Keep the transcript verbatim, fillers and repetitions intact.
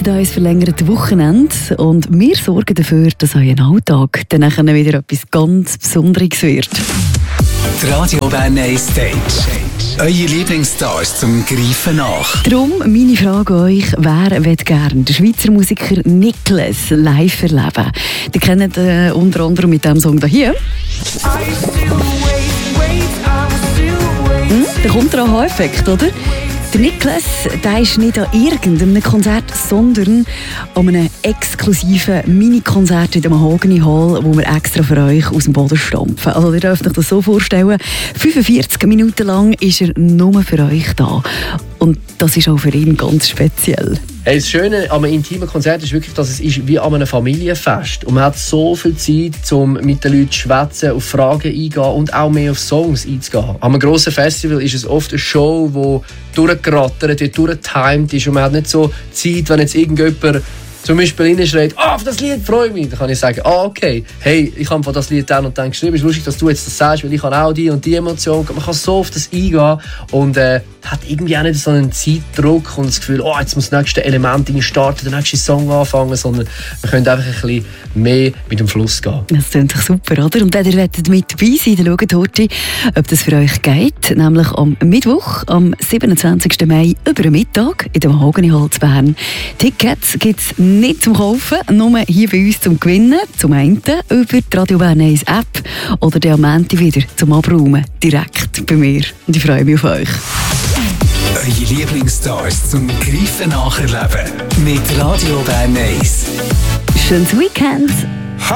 wünschen euch ein verlängertes Wochenende und wir sorgen dafür, dass euer Alltag dann wieder etwas ganz Besonderes wird. Die Radio Bern eins Stage. Eure Lieblingsstars zum Greifen nach. Darum meine Frage an euch, wer will gerne den Schweizer Musiker Niklas live erleben? Ihr kennt äh, unter anderem mit diesem Song hier. Hm, da kommt der Aha-Effekt, oder? Der Niklas, der ist nicht an irgendeinem Konzert, sondern an einem exklusiven Mini-Konzert in der Mahogany Hall, wo wir extra für euch aus dem Boden stampfen. Also ihr dürft euch das so vorstellen, fünfundvierzig Minuten lang ist er nur für euch da. Und das ist auch für ihn ganz speziell. Hey, das Schöne an einem intimen Konzert ist wirklich, dass es ist wie an einem Familienfest. Und man hat so viel Zeit, um mit den Leuten zu schwätzen, auf Fragen eingehen und auch mehr auf Songs einzugehen. An einem grossen Festival ist es oft eine Show, die durchgerattert wird, durchgetimed ist. Und man hat nicht so Zeit, wenn jetzt irgendjemand zum Beispiel reinschreit, ah, auf das Lied freue ich mich. Dann kann ich sagen, ah, okay, hey, ich habe von das Lied dann und dann geschrieben. Es ist lustig, dass du jetzt das sagst, weil ich habe auch die und die Emotion. Man kann so auf das eingehen und äh, hat irgendwie auch nicht so einen Zeitdruck und das Gefühl, oh, jetzt muss das nächste Element starten, der nächste Song anfangen, sondern wir können einfach ein bisschen mehr mit dem Fluss gehen. Das klingt doch super, oder? Und wenn ihr mit dabei seid, dann schaut heute, ob das für euch geht. Nämlich am Mittwoch, am siebenundzwanzigsten Mai, über den Mittag in der Mahogany Hall zu Bern. Tickets gibt es nicht zum Kaufen, nur hier bei uns zum Gewinnen. Zum einen über die Radio Bern eins App oder der am Montag wieder zum Abräumen, direkt bei mir. Und ich freue mich auf euch. Eure Lieblingsstars zum Greifen nacherleben mit Radio Bern eins. Schönes Weekend!